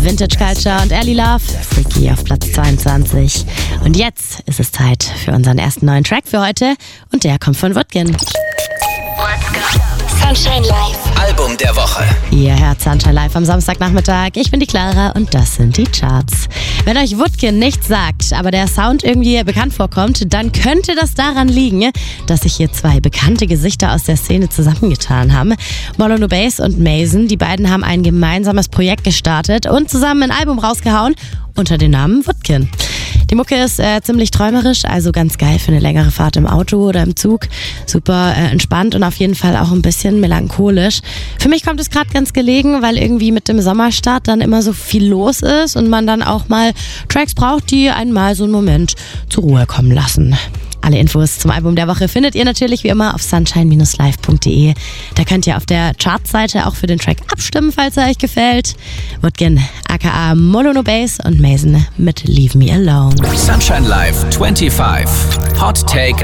Vintage Culture und Early Love, Freaky auf Platz 22. Und jetzt ist es Zeit für unseren ersten neuen Track für heute und der kommt von Woodkin. Sunshine Live. Album der Woche. Ihr hört Sunshine Live am Samstagnachmittag. Ich bin die Clara und das sind die Charts. Wenn euch Woodkin nichts sagt, aber der Sound irgendwie bekannt vorkommt, dann könnte das daran liegen, dass sich hier zwei bekannte Gesichter aus der Szene zusammengetan haben. Mollo Bass und Mason, die beiden haben ein gemeinsames Projekt gestartet und zusammen ein Album rausgehauen unter dem Namen Woodkin. Die Mucke ist ziemlich träumerisch, also ganz geil für eine längere Fahrt im Auto oder im Zug. Super entspannt und auf jeden Fall auch ein bisschen melancholisch. Für mich kommt es gerade ganz gelegen, weil irgendwie mit dem Sommerstart dann immer so viel los ist und man dann auch mal Tracks braucht, die einen mal so einen Moment zur Ruhe kommen lassen. Alle Infos zum Album der Woche findet ihr natürlich wie immer auf sunshine-live.de. Da könnt ihr auf der Chartseite auch für den Track abstimmen, falls er euch gefällt. Woodkin, aka Mollo Bass und Mason mit Leave Me Alone. Sunshine Live 25. Hot Take